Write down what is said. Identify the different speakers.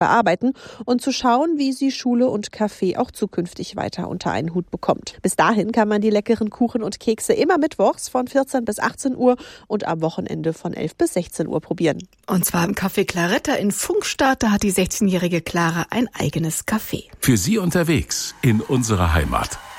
Speaker 1: bearbeiten und zu schauen, wie sie Schule und Café auch zukünftig weiter unter einen Hut bekommt. Bis dahin kann man die leckeren Kuchen und Kekse immer mittwochs von 14 bis 18 Uhr und am Wochenende von 11 bis 16 Uhr probieren.
Speaker 2: Und zwar im Café Claretta in Funkstadt, da hat die 16-jährige Clara ein eigenes Café.
Speaker 3: Für Sie unterwegs in unserer Heimat.